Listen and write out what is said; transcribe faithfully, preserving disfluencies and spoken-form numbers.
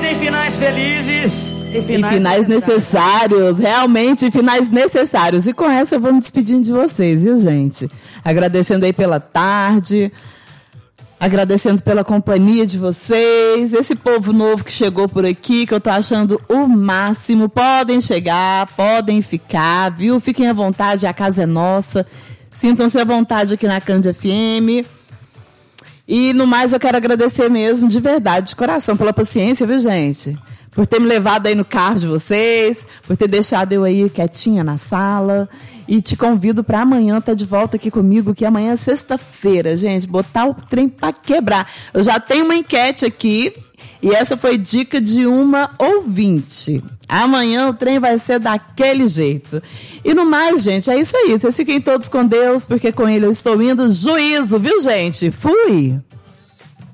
tem finais felizes e finais, e finais necessários. necessários. Realmente, finais necessários. E com essa eu vou me despedindo de vocês, viu, gente? Agradecendo aí pela tarde, agradecendo pela companhia de vocês, esse povo novo que chegou por aqui, que eu tô achando o máximo. Podem chegar, podem ficar, viu? Fiquem à vontade, a casa é nossa. Sintam-se à vontade aqui na Cândia F M. E no mais eu quero agradecer mesmo, de verdade, de coração, pela paciência, viu, gente? Por ter me levado aí no carro de vocês, por ter deixado eu aí quietinha na sala. E te convido para amanhã estar de volta aqui comigo, que amanhã é sexta-feira, gente. Botar o trem para quebrar. Eu já tenho uma enquete aqui e essa foi dica de uma ouvinte. Amanhã o trem vai ser daquele jeito. E no mais, gente, é isso aí. Vocês fiquem todos com Deus, porque com Ele eu estou indo. Juízo, viu, gente? Fui!